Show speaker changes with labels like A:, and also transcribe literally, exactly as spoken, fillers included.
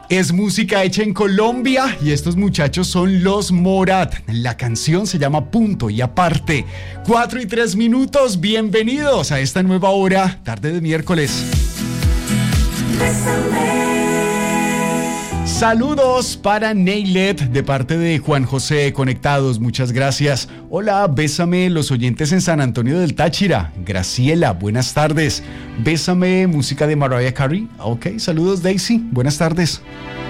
A: Es música hecha en Colombia y estos muchachos son Los Morat. La canción se llama Punto y Aparte. Cuatro y tres minutos, bienvenidos a esta nueva hora, tarde de miércoles. Saludos para Neylet de parte de Juan José Conectados, muchas gracias. Hola, bésame los oyentes en San Antonio del Táchira. Graciela, buenas tardes. Bésame música de Mariah Carey. Ok, saludos Daisy, buenas tardes.